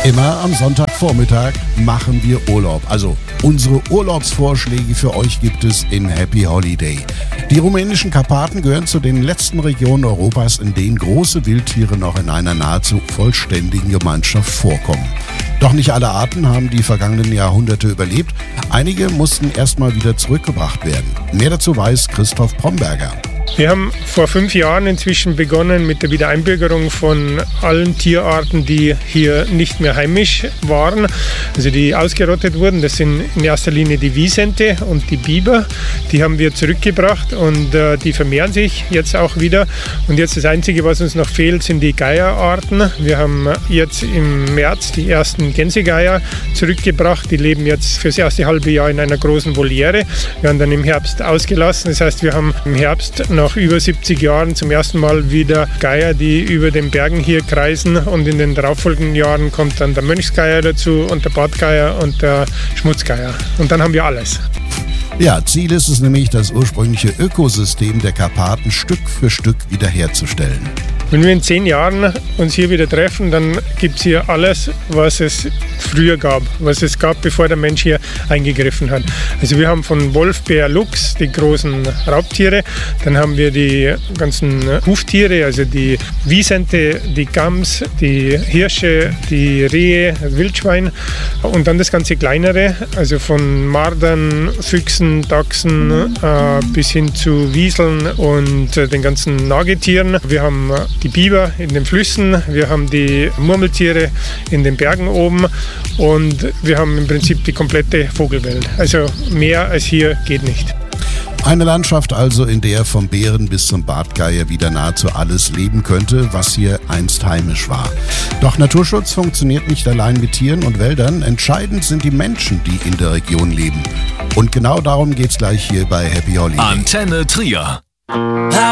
Immer am Sonntagvormittag machen wir Urlaub. Also unsere Urlaubsvorschläge für euch gibt es in Happy Holiday. Die rumänischen Karpaten gehören zu den letzten Regionen Europas, in denen große Wildtiere noch in einer nahezu vollständigen Gemeinschaft vorkommen. Doch nicht alle Arten haben die vergangenen Jahrhunderte überlebt. Einige mussten erstmal wieder zurückgebracht werden. Mehr dazu weiß Christoph Bromberger. Wir haben vor 5 Jahren inzwischen begonnen mit der Wiedereinbürgerung von allen Tierarten, die hier nicht mehr heimisch waren, also die ausgerottet wurden. Das sind in erster Linie die Wisente und die Biber. Die haben wir zurückgebracht und die vermehren sich jetzt auch wieder. Und jetzt das Einzige, was uns noch fehlt, sind die Geierarten. Wir haben jetzt im März die ersten Gänsegeier zurückgebracht. Die leben jetzt fürs erste halbe Jahr in einer großen Voliere. Wir haben dann im Herbst ausgelassen. Das heißt, wir haben im Herbst nach über 70 Jahren zum ersten Mal wieder Geier, die über den Bergen hier kreisen, und in den darauffolgenden Jahren kommt dann der Mönchsgeier dazu und der Bartgeier und der Schmutzgeier. Und dann haben wir alles. Ja, Ziel ist es nämlich, das ursprüngliche Ökosystem der Karpaten Stück für Stück wiederherzustellen. Wenn wir in 10 Jahren uns hier wieder treffen, dann gibt es hier alles, was es früher gab, was es gab, bevor der Mensch hier eingegriffen hat. Also wir haben von Wolf, Bär, Luchs die großen Raubtiere, dann haben wir die ganzen Huftiere, also die Wisente, die Gams, die Hirsche, die Rehe, das Wildschwein, und dann das ganze Kleinere, also von Mardern, Füchsen, Dachsen bis hin zu Wieseln und den ganzen Nagetieren. Wir haben die Biber in den Flüssen, wir haben die Murmeltiere in den Bergen oben und wir haben im Prinzip die komplette Vogelwelt. Also mehr als hier geht nicht. Eine Landschaft also, in der vom Bären bis zum Bartgeier wieder nahezu alles leben könnte, was hier einst heimisch war. Doch Naturschutz funktioniert nicht allein mit Tieren und Wäldern. Entscheidend sind die Menschen, die in der Region leben. Und genau darum geht's gleich hier bei Happy Holiday. Antenne Trier.